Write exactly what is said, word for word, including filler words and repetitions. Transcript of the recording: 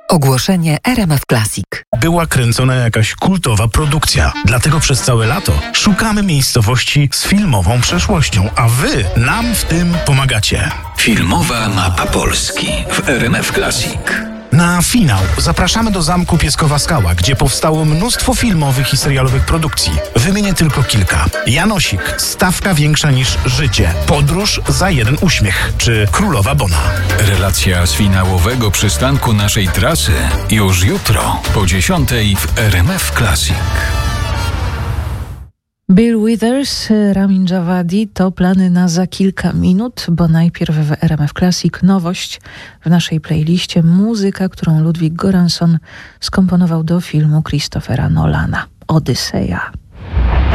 Ogłoszenie R M F Classic. Była kręcona jakaś kultowa produkcja. Dlatego przez całe lato szukamy miejscowości z filmową przeszłością, a wy nam w tym pomagacie. Filmowa mapa Polski w R M F Classic. Na finał zapraszamy do Zamku Pieskowa Skała, gdzie powstało mnóstwo filmowych i serialowych produkcji. Wymienię tylko kilka. Janosik, stawka większa niż życie. Podróż za jeden uśmiech. Czy Królowa Bona. Relacja z finałowego przystanku naszej trasy już jutro po dziesiątej w R M F Classic. Bill Withers, Ramin Djawadi to plany na za kilka minut, bo najpierw w R M F Classic nowość w naszej playliście, muzyka, którą Ludwig Göransson skomponował do filmu Christophera Nolana, Odyseja.